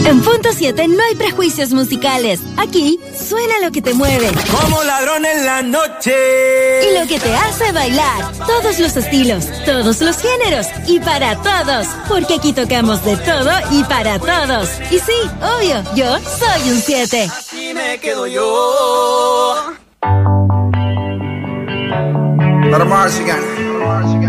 En Punto 7 no hay prejuicios musicales. Aquí suena lo que te mueve. Como ladrón en la noche. Y lo que te hace bailar. Todos los estilos, todos los géneros y para todos. Porque aquí tocamos de todo y para todos. Y sí, obvio, yo soy un 7. Así me quedo yo. Let 'em Mars again.